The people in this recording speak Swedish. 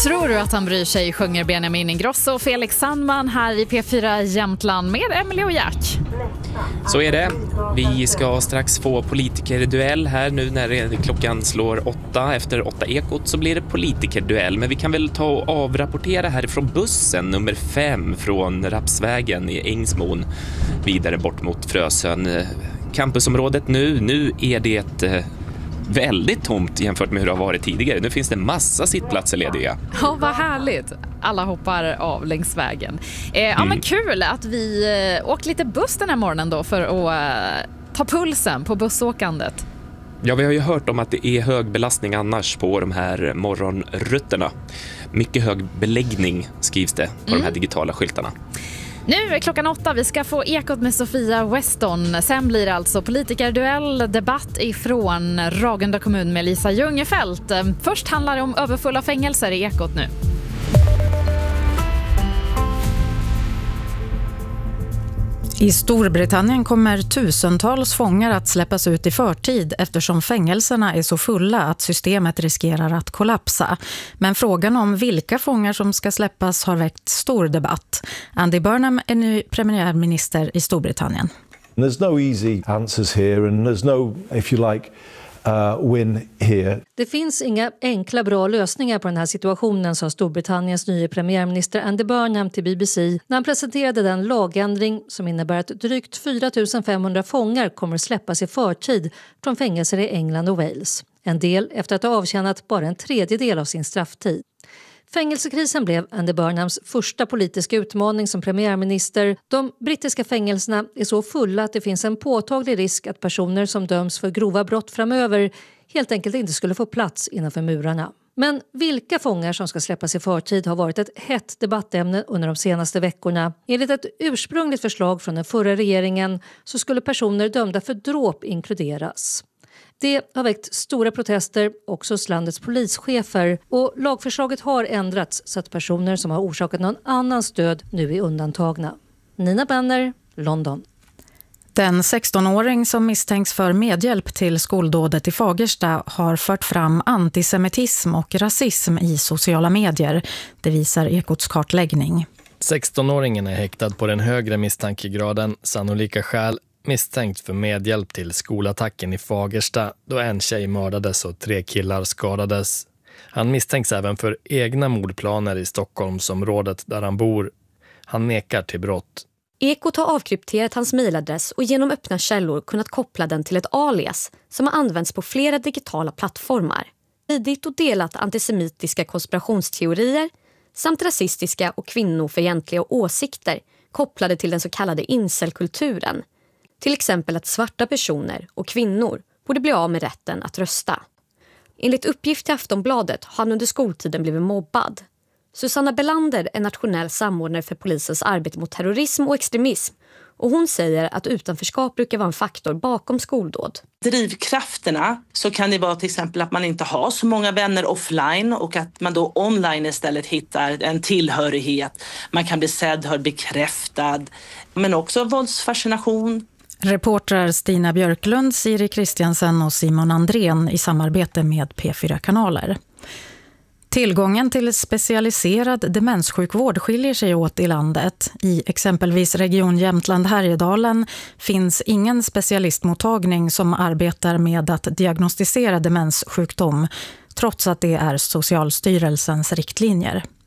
Tror du att han bryr sig, sjunger Benjamin Ingrosso och Felix Sandman här i P4 Jämtland med Emily och Jack. Så är det. Vi ska strax få politikerduell här nu när klockan slår 8. Efter 8 ekot så blir det politikerduell. Men vi kan väl ta och avrapportera härifrån bussen nummer 5 från Rapsvägen i Ängsmon vidare bort mot Frösön. Campusområdet nu är det väldigt tomt jämfört med hur det har varit tidigare. Nu finns det massa sittplatser lediga. Ja, vad härligt. Alla hoppar av längs vägen. Ja, men kul att vi åkt lite buss den här morgonen då för att ta pulsen på bussåkandet. Ja, vi har ju hört om att det är hög belastning annars på de här morgonrutterna. Mycket hög beläggning skrivs det på de här digitala skyltarna. Nu är klockan 8, vi ska få ekot med Sofia Weston. Sen blir det alltså politikerduell, debatt ifrån Ragunda kommun med Lisa Ljungefelt. Först handlar det om överfulla fängelser i ekot nu. I Storbritannien kommer tusentals fångar att släppas ut i förtid eftersom fängelserna är så fulla att systemet riskerar att kollapsa. Men frågan om vilka fångar som ska släppas har väckt stor debatt. Andy Burnham är ny premiärminister i Storbritannien. There's no easy answers here and there's no, if you like, win here. Det finns inga enkla bra lösningar på den här situationen, sa Storbritanniens nya premiärminister Andy Burnham till BBC när han presenterade den lagändring som innebär att drygt 4 500 fångar kommer släppas i förtid från fängelser i England och Wales. En del efter att ha avtjänat bara en tredjedel av sin strafftid. Fängelsekrisen blev Andy Burnhams första politiska utmaning som premiärminister. De brittiska fängelserna är så fulla att det finns en påtaglig risk att personer som döms för grova brott framöver helt enkelt inte skulle få plats innanför murarna. Men vilka fångar som ska släppas i förtid har varit ett hett debattämne under de senaste veckorna. Enligt ett ursprungligt förslag från den förra regeringen så skulle personer dömda för dråp inkluderas. Det har väckt stora protester också hos landets polischefer och lagförslaget har ändrats så att personer som har orsakat någon annans död nu är undantagna. Nina Benner, London. Den 16-åring som misstänks för medhjälp till skoldådet i Fagersta har fört fram antisemitism och rasism i sociala medier. Det visar Ekots kartläggning. 16-åringen är häktad på den högre misstankegraden, sannolika skäl, misstänkt för medhjälp till skolattacken i Fagersta då en tjej mördades och 3 killar skadades. Han misstänks även för egna mordplaner i Stockholmsområdet där han bor. Han nekar till brott. Ekot har avkrypterat hans mejladress och genom öppna källor kunnat koppla den till ett alias som har använts på flera digitala plattformar. Tidigt och delat antisemitiska konspirationsteorier samt rasistiska och kvinnofientliga åsikter kopplade till den så kallade incelkulturen. Till exempel att svarta personer och kvinnor borde bli av med rätten att rösta. Enligt uppgift till Aftonbladet har han under skoltiden blivit mobbad. Susanna Belander är nationell samordnare för polisens arbete mot terrorism och extremism. Och hon säger att utanförskap brukar vara en faktor bakom skoldåd. Drivkrafterna så kan det vara till exempel att man inte har så många vänner offline och att man då online istället hittar en tillhörighet. Man kan bli sedd, hörd, bekräftad. Men också våldsfascination. Reportrar Stina Björklund, Siri Kristiansen och Simon Andrén i samarbete med P4-kanaler. Tillgången till specialiserad demenssjukvård skiljer sig åt i landet. I exempelvis region Jämtland-Härjedalen finns ingen specialistmottagning som arbetar med att diagnostisera demenssjukdom, trots att det är Socialstyrelsens riktlinjer.